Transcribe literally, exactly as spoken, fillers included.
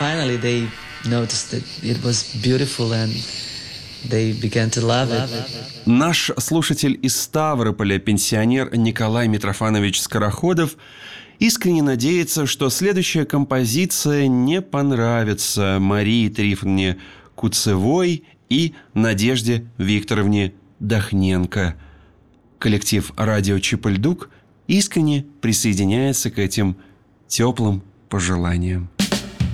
finally they noticed that it was beautiful and they began to love it. Наш слушатель из Ставрополя, пенсионер Николай Митрофанович Скороходов, искренне надеется, что следующая композиция не понравится Марии Трифоновне Куцевой и Надежде Викторовне Дахненко. Коллектив «Радио Чапыльдук» искренне присоединяется к этим теплым пожеланиям.